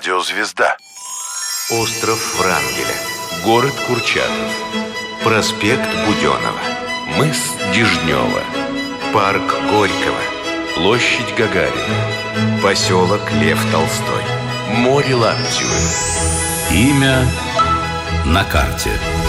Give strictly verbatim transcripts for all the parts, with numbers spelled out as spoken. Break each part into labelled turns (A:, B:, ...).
A: Радиозвезда.
B: Остров Врангеля.
A: Город Курчатов.
B: Проспект Буденова.
A: Мыс Дежнева.
B: Парк Горького.
A: Площадь Гагарина.
B: Поселок Лев Толстой.
A: Море Лаптевы.
C: Имя на карте.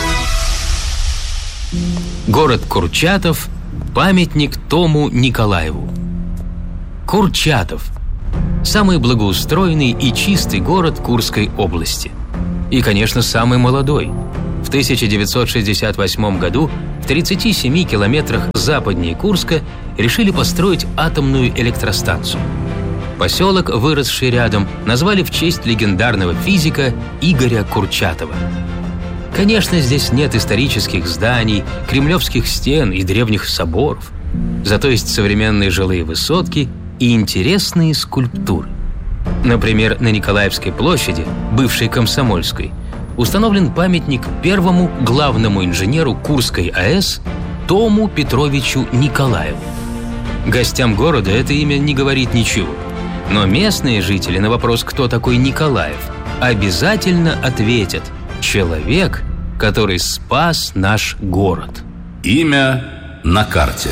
D: Город Курчатов. Памятник Тому Николаеву. Курчатов – самый благоустроенный и чистый город Курской области. И, конечно, самый молодой. В тысяча девятьсот шестьдесят восьмом году в тридцати семи километрах западнее Курска решили построить атомную электростанцию. Поселок, выросший рядом, назвали в честь легендарного физика Игоря Курчатова. Конечно, здесь нет исторических зданий, кремлевских стен и древних соборов. Зато есть современные жилые высотки и интересные скульптуры. Например, на Николаевской площади, бывшей Комсомольской, установлен памятник первому главному инженеру Курской АЭС Тому Петровичу Николаеву. Гостям города это имя не говорит ничего. Но местные жители на вопрос, кто такой Николаев, обязательно ответят: человек, который спас наш город.
C: Имя на карте.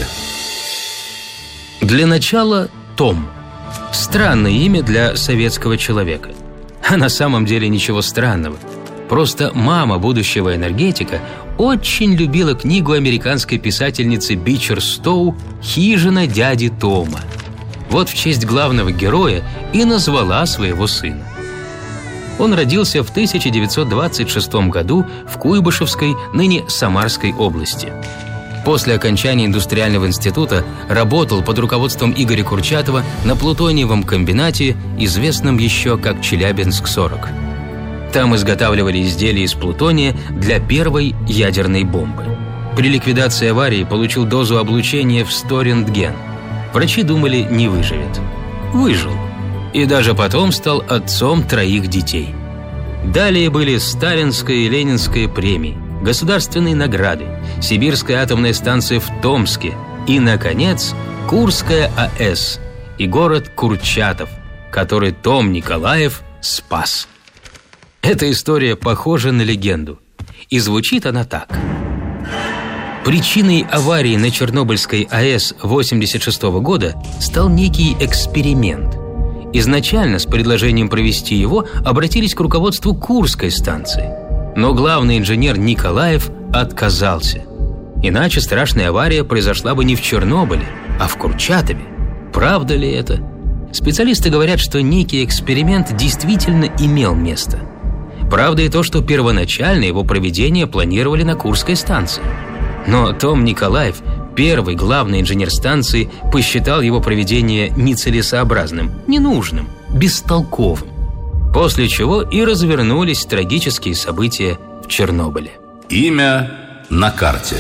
D: Для начала Том. Странное имя для советского человека. А на самом деле ничего странного. Просто мама будущего энергетика очень любила книгу американской писательницы Бичер Стоу «Хижина дяди Тома». Вот в честь главного героя и назвала своего сына. Он родился в тысяча девятьсот двадцать шестом году в Куйбышевской, ныне Самарской области. После окончания индустриального института работал под руководством Игоря Курчатова на плутониевом комбинате, известном еще как Челябинск-сорок. Там изготавливали изделия из плутония для первой ядерной бомбы. При ликвидации аварии получил дозу облучения в сто рентген. Врачи думали, не выживет. Выжил. И даже потом стал отцом троих детей. Далее были Сталинская и Ленинская премии, государственные награды, Сибирская атомная станция в Томске и, наконец, Курская АЭС и город Курчатов, который Том Николаев спас. Эта история похожа на легенду, и звучит она так. Причиной аварии на Чернобыльской АЭС восемьдесят шестого года стал некий эксперимент. Изначально с предложением провести его обратились к руководству Курской станции. Но главный инженер Николаев отказался. Иначе страшная авария произошла бы не в Чернобыле, а в Курчатове. Правда ли это? Специалисты говорят, что некий эксперимент действительно имел место. Правда и то, что первоначально его проведение планировали на Курской станции. Но Том Николаев, первый главный инженер станции, посчитал его проведение нецелесообразным, ненужным, бестолковым. После чего и развернулись трагические события в Чернобыле.
C: Имя на карте.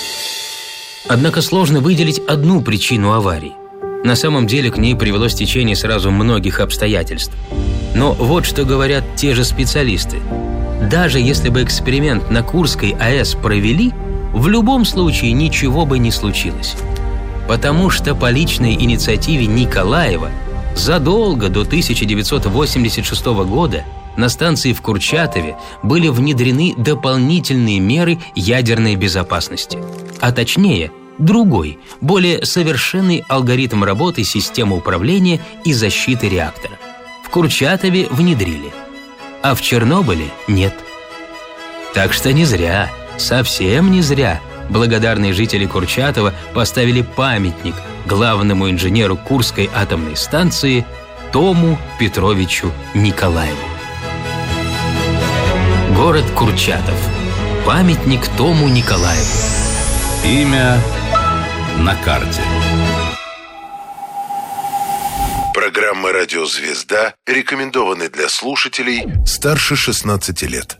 D: Однако сложно выделить одну причину аварии. На самом деле к ней привело стечение сразу многих обстоятельств. Но вот что говорят те же специалисты. Даже если бы эксперимент на Курской АЭС провели, в любом случае ничего бы не случилось. Потому что по личной инициативе Николаева задолго до тысяча девятьсот восемьдесят шестого года на станции в Курчатове были внедрены дополнительные меры ядерной безопасности. А точнее, другой, более совершенный алгоритм работы системы управления и защиты реактора. В Курчатове внедрили, а в Чернобыле нет. Так что не зря, совсем не зря благодарные жители Курчатова поставили памятник главному инженеру Курской атомной станции Тому Петровичу Николаеву. Город Курчатов. Памятник Тому Николаеву.
C: Имя на карте.
A: Программа «Радиозвезда» рекомендованы для слушателей старше шестнадцати лет.